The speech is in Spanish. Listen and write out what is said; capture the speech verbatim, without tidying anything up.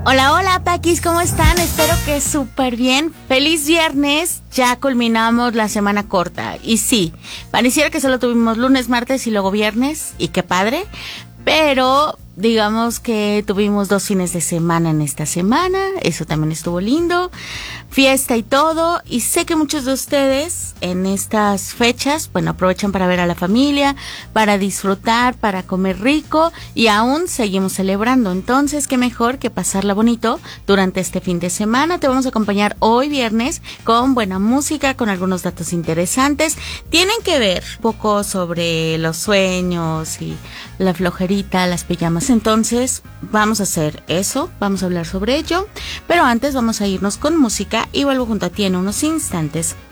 Hola, hola, Paquis, ¿cómo están? Espero que súper bien. Feliz viernes, ya culminamos la semana corta. Y sí, pareciera que solo tuvimos lunes, martes y luego viernes, y qué padre, pero digamos que tuvimos dos fines de semana en esta semana, eso también estuvo lindo, fiesta y todo, y sé que muchos de ustedes en estas fechas, bueno, aprovechan para ver a la familia, para disfrutar, para comer rico, y aún seguimos celebrando. Entonces, qué mejor que pasarla bonito durante este fin de semana. Te vamos a acompañar hoy viernes con buena música, con algunos datos interesantes. Tienen que ver un poco sobre los sueños y la flojerita, las pijamas. Entonces, vamos a hacer eso, vamos a hablar sobre ello, pero antes vamos a irnos con música y vuelvo junto a ti en unos instantes.